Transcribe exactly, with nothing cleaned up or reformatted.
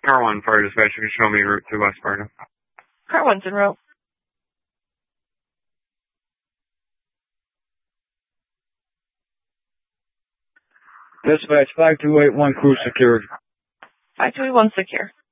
Car one, fire dispatch, you can show me route to West Sparta. Car one's en route. Dispatch five two eight one, cruise secured. five two eight one secure.